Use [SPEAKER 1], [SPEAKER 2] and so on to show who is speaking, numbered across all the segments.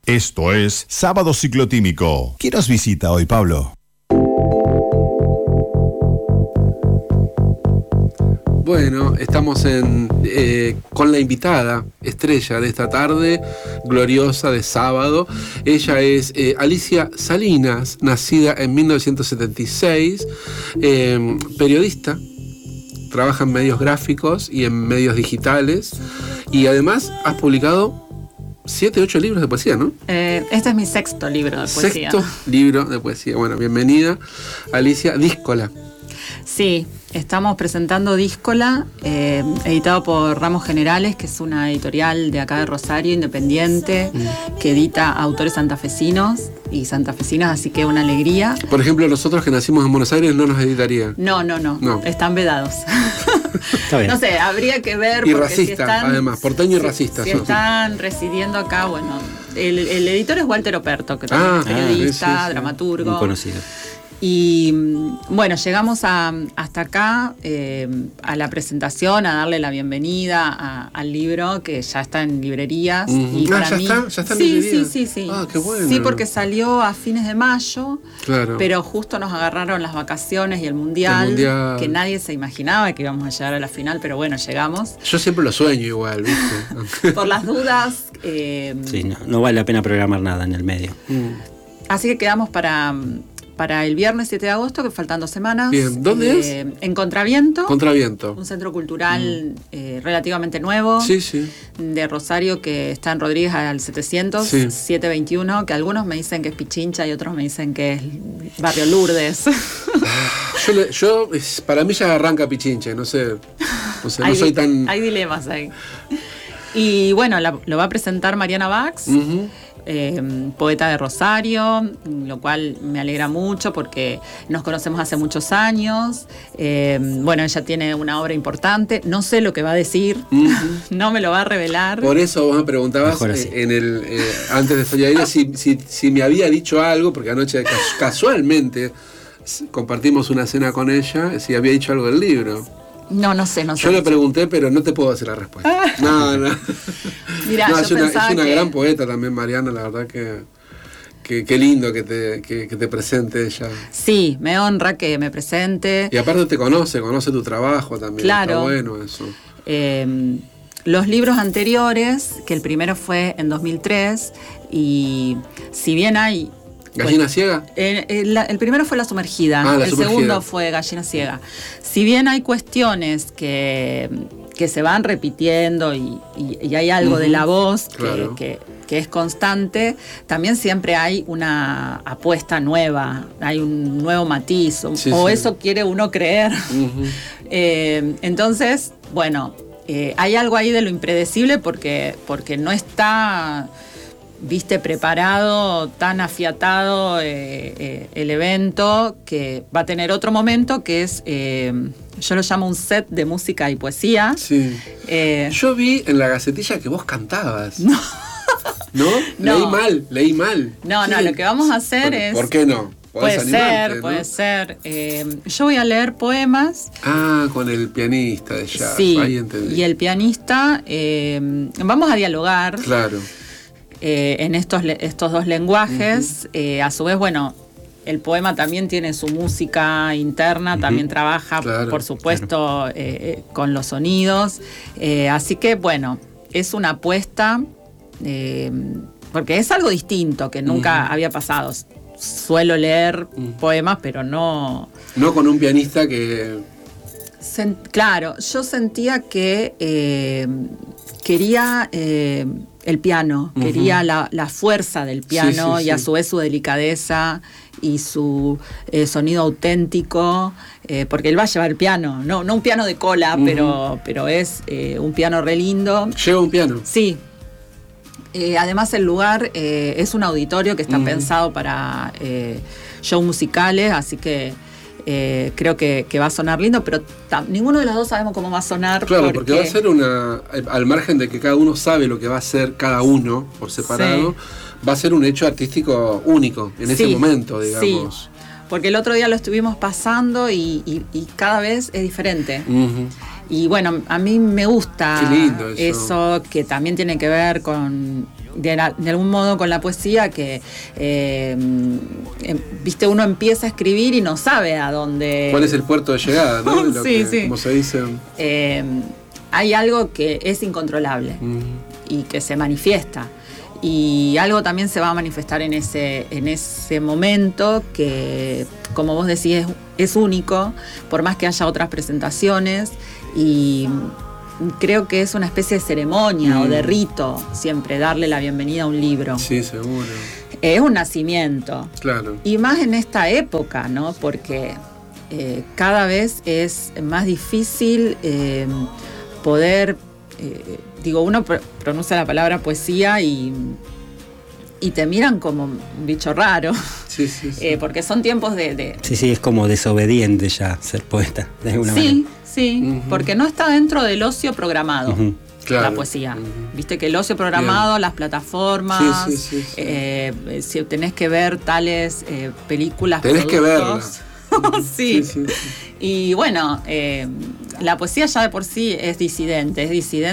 [SPEAKER 1] Esto es Sábado Ciclotímico. ¿Quién nos visita hoy, Pablo?
[SPEAKER 2] Bueno, estamos con la invitada estrella de esta tarde gloriosa de sábado. Ella es Alicia Salinas, nacida en 1976, periodista, trabaja en medios gráficos y en medios digitales, y además has publicado 7, 8 libros de poesía, ¿no?
[SPEAKER 3] Este es mi sexto libro de poesía.
[SPEAKER 2] Sexto libro de poesía. Bueno, bienvenida, Alicia. Díscola.
[SPEAKER 3] Sí, estamos presentando Díscola, editado por Ramos Generales, que es una editorial de acá de Rosario, independiente, que edita autores santafesinos y santafesinas, así que una alegría.
[SPEAKER 2] Por ejemplo, nosotros que nacimos en Buenos Aires no nos editarían.
[SPEAKER 3] No. Están vedados.
[SPEAKER 2] Está bien.
[SPEAKER 3] No sé, habría que ver.
[SPEAKER 2] Y racista, además, porteño y racista.
[SPEAKER 3] Si están residiendo acá, bueno, el editor es Walter Operto, que también es periodista, dramaturgo.
[SPEAKER 4] Muy conocido.
[SPEAKER 3] Y bueno, llegamos hasta acá a la presentación, a darle la bienvenida al libro, que ya está en librerías. Y para mí,
[SPEAKER 2] ya está en librerías.
[SPEAKER 3] Sí.
[SPEAKER 2] Ah, qué bueno.
[SPEAKER 3] Sí, porque salió a fines de mayo,
[SPEAKER 2] claro. Pero
[SPEAKER 3] justo nos agarraron las vacaciones y el mundial, que nadie se imaginaba que íbamos a llegar a la final, pero bueno, llegamos.
[SPEAKER 2] Yo siempre lo sueño igual, ¿viste?
[SPEAKER 3] Por las dudas.
[SPEAKER 4] Sí, no vale la pena programar nada en el medio.
[SPEAKER 3] Así que quedamos para el viernes 7 de agosto, que faltan 2 semanas.
[SPEAKER 2] Bien, ¿dónde es?
[SPEAKER 3] En Contraviento.
[SPEAKER 2] Contraviento.
[SPEAKER 3] Un centro cultural relativamente nuevo.
[SPEAKER 2] Sí.
[SPEAKER 3] De Rosario, que está en Rodríguez al 700, 721, que algunos me dicen que es Pichincha y otros me dicen que es Barrio Lourdes.
[SPEAKER 2] Para mí ya arranca Pichincha, no sé, no soy tan...
[SPEAKER 3] Hay dilemas ahí. Y bueno, lo va a presentar Mariana Bax. Poeta de Rosario, lo cual me alegra mucho porque nos conocemos hace muchos años. Bueno, ella tiene una obra importante, no sé lo que va a decir, no me lo va a revelar.
[SPEAKER 2] Por eso vos me preguntabas antes de salir aire si me había dicho algo, porque anoche casualmente compartimos una cena con ella, si había dicho algo del libro.
[SPEAKER 3] No sé.
[SPEAKER 2] Yo le pregunté, pero no te puedo hacer la respuesta. No.
[SPEAKER 3] Mirá,
[SPEAKER 2] es una gran poeta también, Mariana, la verdad que qué lindo que te presente ella.
[SPEAKER 3] Sí, me honra que me presente.
[SPEAKER 2] Y aparte te conoce tu trabajo también.
[SPEAKER 3] Claro.
[SPEAKER 2] Está bueno eso.
[SPEAKER 3] Los libros anteriores, que el primero fue en 2003, y si bien hay...
[SPEAKER 2] ¿Gallina ciega?
[SPEAKER 3] El primero fue La Sumergida, segundo fue Gallina ciega. Si bien hay cuestiones que se van repitiendo y hay algo de la voz que es constante, también siempre hay una apuesta nueva, hay un nuevo matiz, o eso quiere uno creer. Entonces, bueno, hay algo ahí de lo impredecible porque no está... preparado, tan afiatado el evento, que va a tener otro momento que es, yo lo llamo un set de música y poesía.
[SPEAKER 2] Sí. Yo vi en la gacetilla que vos cantabas.
[SPEAKER 3] No.
[SPEAKER 2] ¿No? Leí mal.
[SPEAKER 3] No, lo que vamos a hacer es...
[SPEAKER 2] ¿Por qué no?
[SPEAKER 3] Puede ser. Yo voy a leer poemas.
[SPEAKER 2] Con el pianista de jazz.
[SPEAKER 3] Sí,
[SPEAKER 2] ahí entendí.
[SPEAKER 3] Y el pianista, vamos a dialogar.
[SPEAKER 2] Claro.
[SPEAKER 3] En estos dos lenguajes. A su vez, bueno, el poema también tiene su música interna, también trabaja, por supuesto, con los sonidos. Así que, bueno, es una apuesta, porque es algo distinto que nunca había pasado. Suelo leer poemas, pero no...
[SPEAKER 2] No con un pianista que...
[SPEAKER 3] Claro, yo sentía que quería... el piano, quería la fuerza del piano y a su vez su delicadeza y su sonido auténtico, porque él va a llevar el piano, no un piano de cola, pero es un piano re lindo.
[SPEAKER 2] ¿Lleva un piano?
[SPEAKER 3] Sí. Además el lugar es un auditorio que está pensado para shows musicales, así que creo que va a sonar lindo, pero ninguno de los dos sabemos cómo va a sonar.
[SPEAKER 2] Claro, porque va a ser al margen de que cada uno sabe lo que va a hacer cada uno por separado, va a ser un hecho artístico único en ese momento, digamos.
[SPEAKER 3] Sí, porque el otro día lo estuvimos pasando y cada vez es diferente. Y bueno, a mí me gusta
[SPEAKER 2] Qué lindo
[SPEAKER 3] eso que también tiene que ver con, de algún modo, con la poesía, que viste, uno empieza a escribir y no sabe a dónde.
[SPEAKER 2] ¿Cuál es el puerto de llegada, no?
[SPEAKER 3] Sí.
[SPEAKER 2] Como se dice.
[SPEAKER 3] Hay algo que es incontrolable y que se manifiesta. Y algo también se va a manifestar en ese momento que, como vos decís, es único, por más que haya otras presentaciones. Y creo que es una especie de ceremonia o de rito siempre darle la bienvenida a un libro.
[SPEAKER 2] Sí, seguro.
[SPEAKER 3] Es un nacimiento.
[SPEAKER 2] Claro.
[SPEAKER 3] Y más en esta época, ¿no? Porque cada vez es más difícil poder... uno pronuncia la palabra poesía y te miran como un bicho raro.
[SPEAKER 2] Sí.
[SPEAKER 3] Porque son tiempos de...
[SPEAKER 4] Sí, es como desobediente ya ser poeta, de alguna manera.
[SPEAKER 3] Sí, porque no está dentro del ocio programado.
[SPEAKER 2] Claro.
[SPEAKER 3] La poesía. Viste que el ocio programado, las plataformas,
[SPEAKER 2] Sí.
[SPEAKER 3] Si tenés que ver tales películas,
[SPEAKER 2] tenés que verlas.
[SPEAKER 3] Sí. Y bueno, la poesía ya de por sí es disidente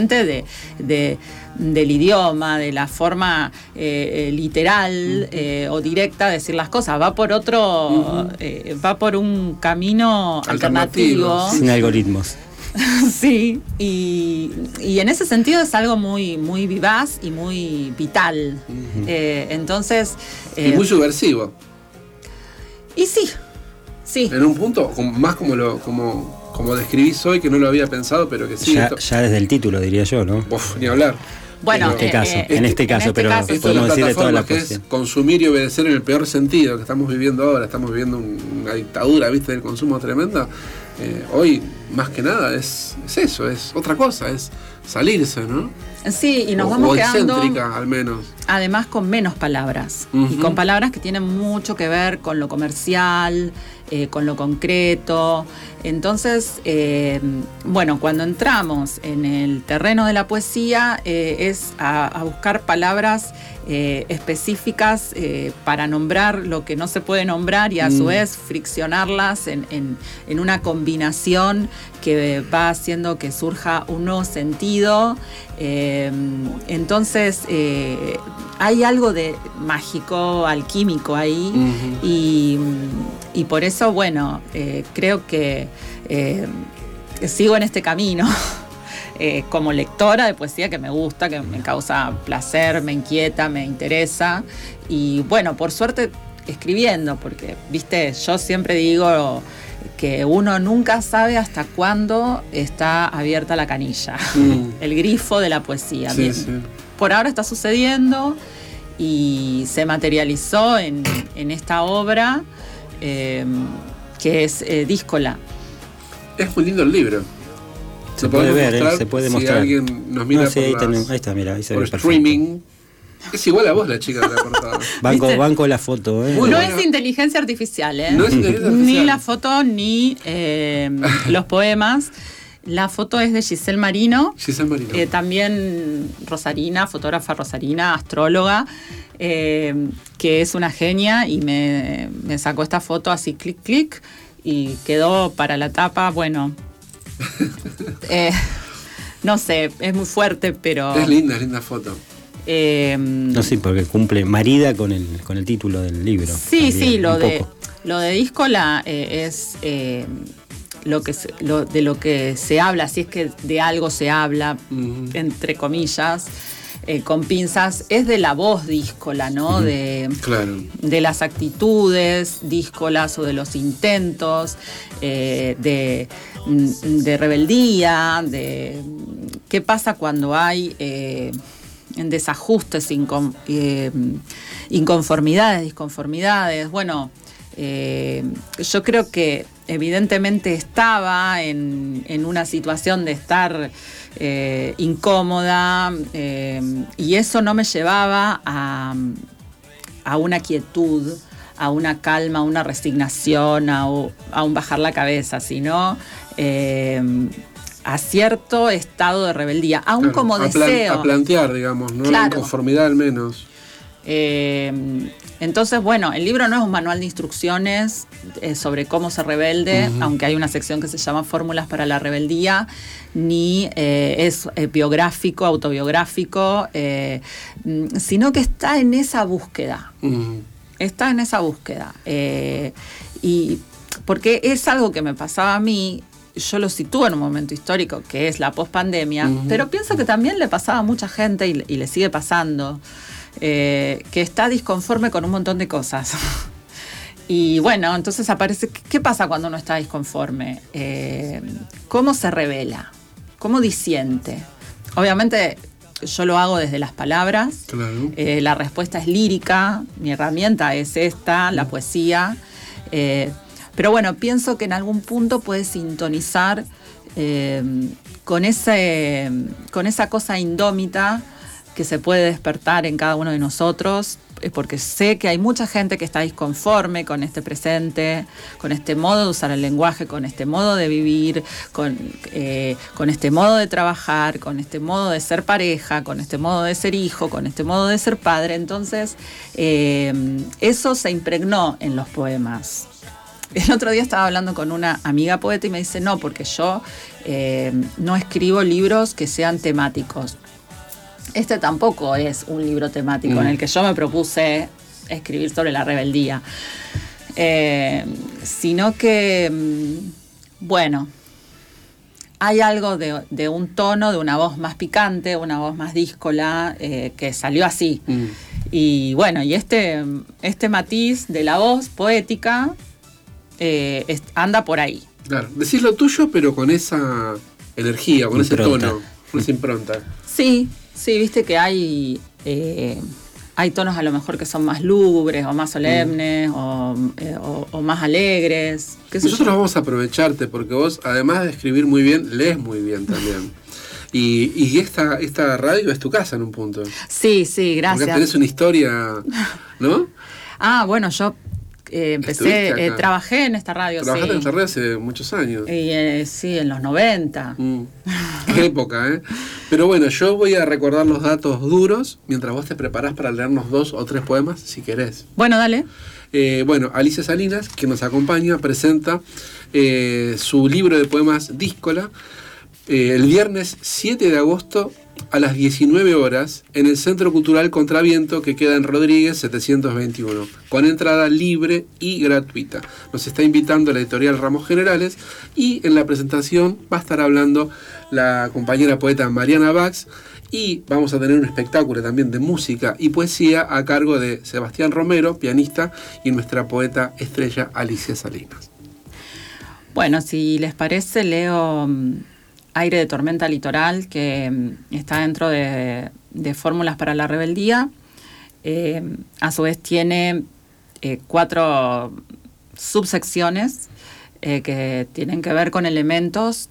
[SPEAKER 3] del idioma, de la forma literal o directa de decir las cosas. Va por otro, va por un camino alternativo.
[SPEAKER 4] Sin algoritmos.
[SPEAKER 3] Sí, y en ese sentido es algo muy, muy vivaz y muy vital. Entonces...
[SPEAKER 2] y muy subversivo.
[SPEAKER 3] Y sí.
[SPEAKER 2] En un punto, más como describís hoy, que no lo había pensado, pero que sí.
[SPEAKER 4] Ya desde el título, diría yo, ¿no?
[SPEAKER 2] Ni hablar.
[SPEAKER 3] Bueno,
[SPEAKER 4] en este caso, pero podemos decir de toda la poesía.
[SPEAKER 2] Es consumir y obedecer en el peor sentido que estamos viviendo ahora. Estamos viviendo una dictadura, ¿viste? Del consumo tremenda. Hoy, más que nada, es eso, es otra cosa, es salirse, ¿no?
[SPEAKER 3] Sí, y nos vamos quedando,
[SPEAKER 2] excéntrica, al menos.
[SPEAKER 3] Además, con menos palabras. Y con palabras que tienen mucho que ver con lo comercial, con lo concreto. Entonces, cuando entramos en el terreno de la poesía, es a buscar palabras específicas para nombrar lo que no se puede nombrar y a su vez friccionarlas en una combinación que va haciendo que surja un nuevo sentido. Entonces hay algo de mágico, alquímico ahí. Y por eso, creo que sigo en este camino como lectora de poesía, que me gusta, que me causa placer, me inquieta, me interesa. Y por suerte escribiendo, porque, viste, yo siempre digo que uno nunca sabe hasta cuándo está abierta la canilla, el grifo de la poesía.
[SPEAKER 2] Sí.
[SPEAKER 3] Por ahora está sucediendo y se materializó en esta obra que es Díscola.
[SPEAKER 2] Es muy lindo el libro.
[SPEAKER 4] Se puede ver, se puede mostrar.
[SPEAKER 2] Si alguien nos mira
[SPEAKER 4] ahí está, mira, ahí se ve perfecto.
[SPEAKER 2] Streaming. Es igual a vos la chica de la portada.
[SPEAKER 4] Banco la foto,
[SPEAKER 3] No es inteligencia artificial,
[SPEAKER 2] No es inteligencia artificial.
[SPEAKER 3] Ni la foto, ni los poemas. La foto es de Giselle Marino. También rosarina, fotógrafa rosarina, astróloga, que es una genia y me sacó esta foto así, clic, clic, y quedó para la tapa, no sé, es muy fuerte, pero...
[SPEAKER 2] Es linda foto.
[SPEAKER 4] No sé, porque cumple marida con el título del libro.
[SPEAKER 3] Sí, también, lo de Díscola es de lo que se habla, si es que de algo se habla, entre comillas, con pinzas, es de la voz díscola, ¿no?
[SPEAKER 2] Claro.
[SPEAKER 3] De las actitudes díscolas o de los intentos, de rebeldía, de qué pasa cuando hay desajustes, inconformidades, disconformidades. Yo creo que evidentemente estaba en una situación de estar incómoda, y eso no me llevaba a una quietud, a una calma, a una resignación, a un bajar la cabeza, sino a cierto estado de rebeldía, aún como deseo.
[SPEAKER 2] A plantear, digamos, ¿no?
[SPEAKER 3] Claro.
[SPEAKER 2] La inconformidad al menos.
[SPEAKER 3] Entonces, bueno, el libro no es un manual de instrucciones sobre cómo ser rebelde, aunque hay una sección que se llama Fórmulas para la rebeldía, ni es biográfico, autobiográfico, sino que está en esa búsqueda. Está en esa búsqueda. Y porque es algo que me pasaba a mí. Yo lo sitúo en un momento histórico que es la pospandemia, pero pienso que también le pasaba a mucha gente y le sigue pasando, que está disconforme con un montón de cosas. Y bueno, entonces aparece, ¿qué pasa cuando uno está disconforme? ¿Cómo se revela? ¿Cómo disiente? Obviamente yo lo hago desde las palabras, claro. La respuesta es lírica, mi herramienta es esta, la poesía. Pero bueno, pienso que en algún punto puede sintonizar con esa cosa indómita que se puede despertar en cada uno de nosotros, porque sé que hay mucha gente que está disconforme con este presente, con este modo de usar el lenguaje, con este modo de vivir, con este modo de trabajar, con este modo de ser pareja, con este modo de ser hijo, con este modo de ser padre. Entonces, eso se impregnó en los poemas. El otro día estaba hablando con una amiga poeta y me dice, no, porque yo no escribo libros que sean temáticos. Este tampoco es un libro temático en el que yo me propuse escribir sobre la rebeldía. Sino que, bueno, hay algo de un tono, de una voz más picante, una voz más díscola, que salió así. Y bueno, y este matiz de la voz poética anda por ahí. Claro,
[SPEAKER 2] decís lo tuyo, pero con esa energía, con ese tono, con esa impronta.
[SPEAKER 3] Sí, viste que hay tonos a lo mejor que son más lúgubres o más solemnes o más alegres.
[SPEAKER 2] Nosotros vamos a aprovecharte porque vos, además de escribir muy bien, lees muy bien también. Y esta radio es tu casa en un punto.
[SPEAKER 3] Sí, gracias.
[SPEAKER 2] Porque tenés una historia, ¿no?
[SPEAKER 3] Bueno, yo empecé, trabajé en esta radio.
[SPEAKER 2] Trabajaste en esta radio hace muchos años.
[SPEAKER 3] Sí, en los 90.
[SPEAKER 2] Qué época, ¿eh? Pero bueno, yo voy a recordar los datos duros mientras vos te preparás para leernos 2 o 3 poemas, si querés.
[SPEAKER 3] Bueno, dale.
[SPEAKER 2] Bueno, Alicia Salinas, que nos acompaña, presenta su libro de poemas Díscola el viernes 7 de agosto a las 19 horas en el Centro Cultural Contraviento, que queda en Rodríguez 721, con entrada libre y gratuita. Nos está invitando la editorial Ramos Generales y en la presentación va a estar hablando la compañera poeta Mariana Bax y vamos a tener un espectáculo también de música y poesía a cargo de Sebastián Romero, pianista, y nuestra poeta estrella Alicia Salinas.
[SPEAKER 3] Bueno, si les parece, leo Aire de tormenta litoral, que está dentro de Fórmulas para la rebeldía. A su vez tiene 4 subsecciones que tienen que ver con elementos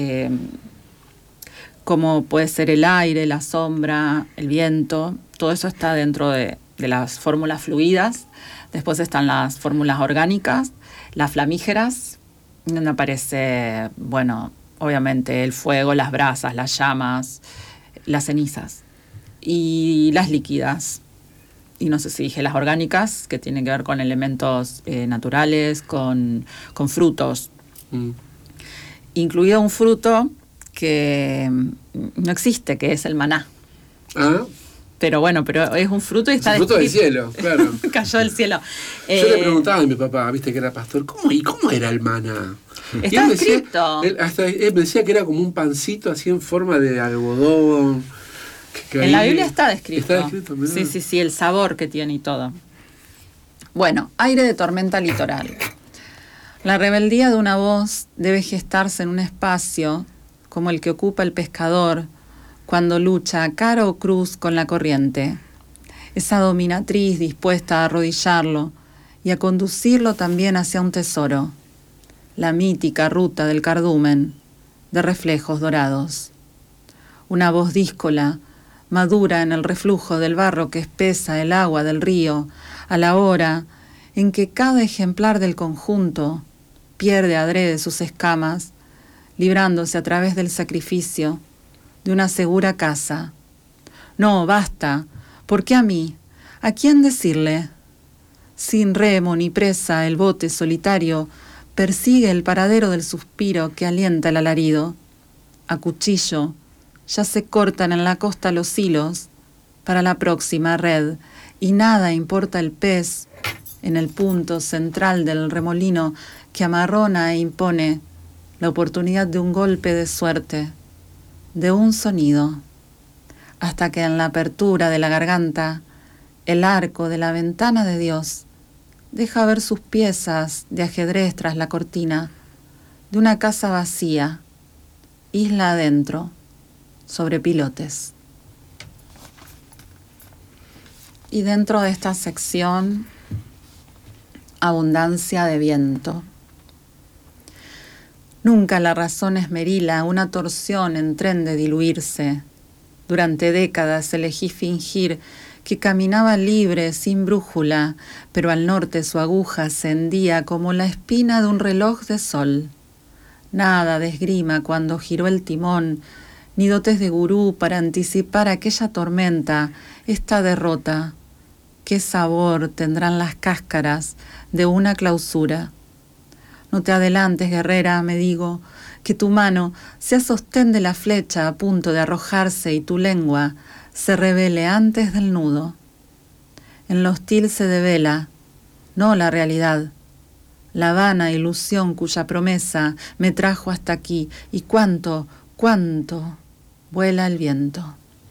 [SPEAKER 3] como puede ser el aire, la sombra, el viento. Todo eso está dentro de las fórmulas fluidas. Después están las fórmulas orgánicas, las flamígeras, donde aparece, bueno, obviamente el fuego, las brasas, las llamas, las cenizas, y las líquidas. Y no sé si dije las orgánicas, que tienen que ver con elementos naturales, con frutos. Incluido un fruto que no existe, que es el maná. Pero bueno, es un fruto y está
[SPEAKER 2] descrito. Fruto del cielo, claro.
[SPEAKER 3] Cayó del cielo.
[SPEAKER 2] Yo le preguntaba a mi papá, viste que era pastor, ¿cómo era el maná?
[SPEAKER 3] Está escrito.
[SPEAKER 2] Él me decía que era como un pancito así en forma de algodón.
[SPEAKER 3] En la Biblia está descrito.
[SPEAKER 2] Está descrito, ¿verdad?
[SPEAKER 3] Sí, el sabor que tiene y todo. Bueno, aire de tormenta litoral. La rebeldía de una voz debe gestarse en un espacio como el que ocupa el pescador cuando lucha cara o cruz con la corriente. Esa dominatriz dispuesta a arrodillarlo y a conducirlo también hacia un tesoro. La mítica ruta del cardumen, de reflejos dorados. Una voz díscola, madura en el reflujo del barro que espesa el agua del río, a la hora en que cada ejemplar del conjunto pierde adrede sus escamas, librándose a través del sacrificio de una segura casa. No, basta, ¿por qué a mí? ¿A quién decirle? Sin remo ni presa, el bote solitario persigue el paradero del suspiro que alienta el alarido. A cuchillo ya se cortan en la costa los hilos para la próxima red, y nada importa el pez en el punto central del remolino que amarrona e impone la oportunidad de un golpe de suerte, de un sonido, hasta que en la apertura de la garganta el arco de la ventana de Dios deja ver sus piezas de ajedrez tras la cortina de una casa vacía, isla adentro, sobre pilotes. Y dentro de esta sección, abundancia de viento. Nunca la razón esmerila una torsión en tren de diluirse. Durante décadas elegí fingir que caminaba libre, sin brújula, pero al norte su aguja se hendía como la espina de un reloj de sol. Nada de esgrima cuando giró el timón, ni dotes de gurú para anticipar aquella tormenta, esta derrota. ¿Qué sabor tendrán las cáscaras de una clausura? No te adelantes, guerrera, me digo, que tu mano sea sostén de la flecha a punto de arrojarse y tu lengua se revele antes del nudo. En lo hostil se devela, no la realidad, la vana ilusión cuya promesa me trajo hasta aquí, y cuánto vuela el viento.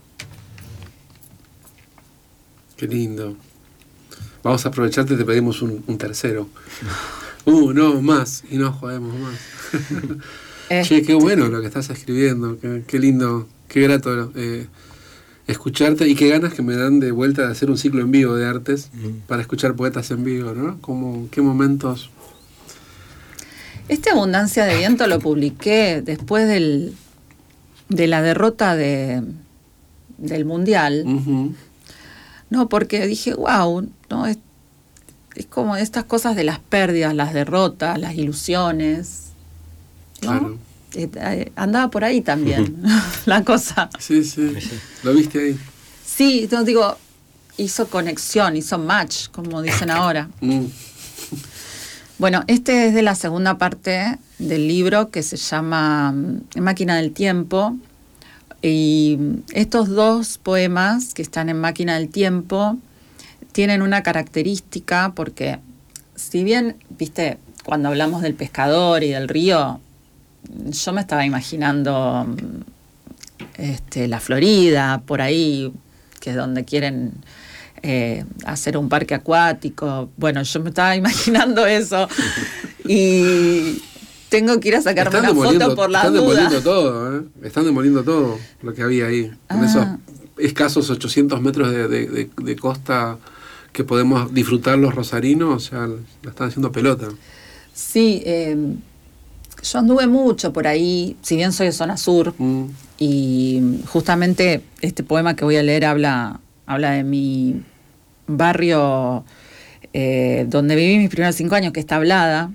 [SPEAKER 2] Qué lindo. Vamos a aprovecharte y te pedimos un tercero. No, más, y no jodemos más. Che, qué bueno lo que estás escribiendo, qué lindo, qué grato escucharte, y qué ganas que me dan de vuelta de hacer un ciclo en vivo de artes para escuchar poetas en vivo, ¿no? Como, qué momentos.
[SPEAKER 3] Este Abundancia de Viento lo publiqué después de la derrota del Mundial. Uh-huh. No, porque dije, wow, ¿no? Es como estas cosas de las pérdidas, las derrotas, las ilusiones, ¿no? Claro. Andaba por ahí también la cosa.
[SPEAKER 2] Sí, lo viste ahí.
[SPEAKER 3] Sí, no, digo, hizo conexión, hizo match, como dicen ahora. Bueno, este es de la segunda parte del libro que se llama Máquina del Tiempo. Y estos dos poemas que están en Máquina del Tiempo tienen una característica, porque si bien, viste, cuando hablamos del pescador y del río, yo me estaba imaginando la Florida, por ahí, que es donde quieren hacer un parque acuático. Bueno, yo me estaba imaginando eso y tengo que ir a sacarme una foto por la duda.
[SPEAKER 2] Están demoliendo todo lo que había ahí. En esos escasos 800 metros de costa que podemos disfrutar los rosarinos, o sea, la están haciendo pelota.
[SPEAKER 3] Sí, yo anduve mucho por ahí, si bien soy de zona sur, y justamente este poema que voy a leer habla de mi barrio donde viví mis primeros 5 años, que está Tablada.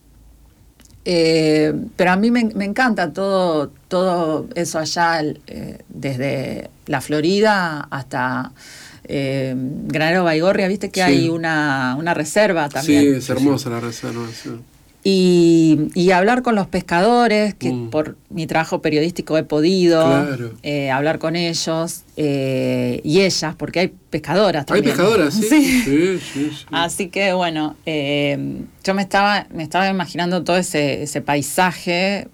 [SPEAKER 3] Pero a mí me encanta todo eso allá, desde la Florida hasta Granero Baigorria, viste que hay una reserva también.
[SPEAKER 2] Sí, es hermosa la reserva. Sí.
[SPEAKER 3] Y hablar con los pescadores, que por mi trabajo periodístico he podido hablar con ellos y ellas, porque hay pescadoras también.
[SPEAKER 2] Hay pescadoras, sí.
[SPEAKER 3] Así que bueno, yo me estaba imaginando todo ese paisaje,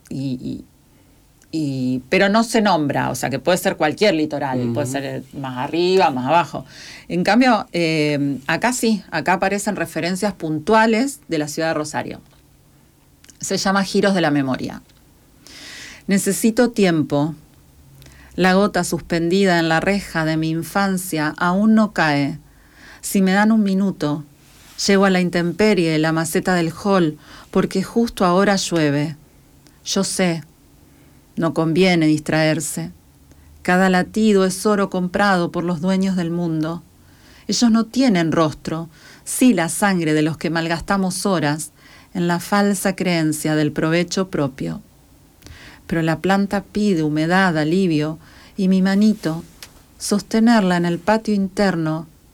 [SPEAKER 3] pero no se nombra, o sea que puede ser cualquier litoral, puede ser más arriba, más abajo. En cambio, acá aparecen referencias puntuales de la ciudad de Rosario. Se llama Giros de la Memoria. Necesito tiempo. La gota suspendida en la reja de mi infancia aún no cae. Si me dan un minuto, llego a la intemperie, la maceta del hall, porque justo ahora llueve. Yo sé, no conviene distraerse. Cada latido es oro comprado por los dueños del mundo. Ellos no tienen rostro, sí la sangre de los que malgastamos horas en la falsa creencia del provecho propio. Pero la planta pide humedad, alivio, y mi manito, sostenerla en el patio interno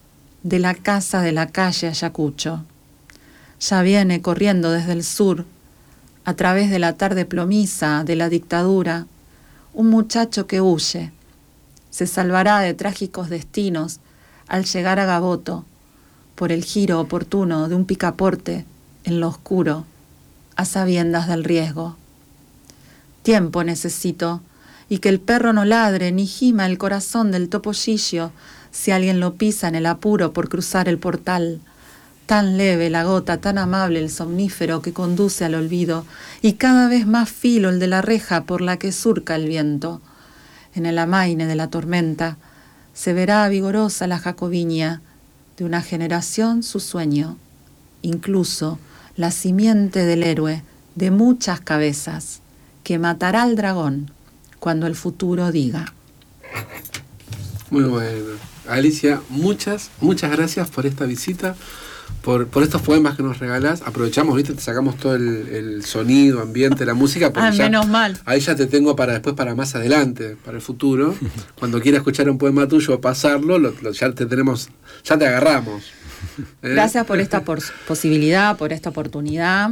[SPEAKER 3] de la casa de la calle Ayacucho. Ya viene corriendo desde el sur, a través de la tarde plomiza de la dictadura, un muchacho que huye. Se salvará de trágicos destinos al llegar a Gaboto, por el giro oportuno de un picaporte en lo oscuro, a sabiendas del riesgo. Tiempo necesito, y que el perro no ladre ni gima el corazón del topollillo si alguien lo pisa en el apuro por cruzar el portal. Tan leve la gota, tan amable el somnífero que conduce al olvido, y cada vez más filo el de la reja por la que surca el viento. En el amaine de la tormenta se verá vigorosa la jacobiña, de una generación su sueño, incluso la simiente del héroe de muchas cabezas, que matará al dragón cuando el futuro diga.
[SPEAKER 2] Muy bueno. Alicia, muchas gracias por esta visita, por estos poemas que nos regalás. Aprovechamos, ¿viste? Te sacamos todo el sonido, ambiente, la música.
[SPEAKER 3] Menos mal.
[SPEAKER 2] Ahí ya te tengo para después, para más adelante, para el futuro. Cuando quieras escuchar un poema tuyo o pasarlo, ya te agarramos.
[SPEAKER 3] Gracias por esta posibilidad, por esta oportunidad.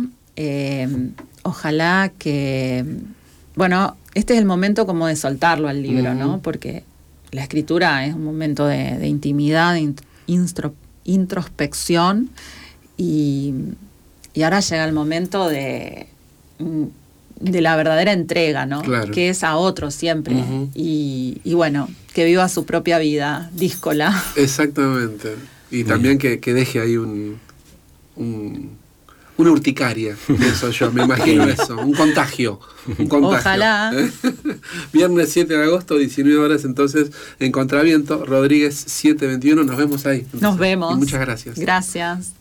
[SPEAKER 3] Ojalá que... Bueno, este es el momento como de soltarlo al libro, ¿no? Porque la escritura es un momento de intimidad, de introspección, y ahora llega el momento de la verdadera entrega, ¿no? Claro. Que es a otro siempre. Y bueno, que viva su propia vida díscola. Exactamente. Y también que deje ahí una urticaria, pienso yo, me imagino eso, un contagio. Ojalá. Viernes 7 de agosto, 19 horas, entonces, en Contraviento, Rodríguez 721, nos vemos ahí. Entonces, nos vemos.
[SPEAKER 2] Y muchas gracias.
[SPEAKER 3] Gracias.